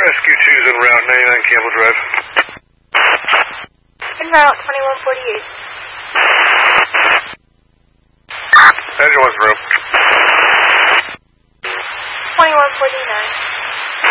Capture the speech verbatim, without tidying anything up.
Rescue two's en route, ninety-nine Campbell Drive. En route, twenty-one forty-eight. Engine one's room.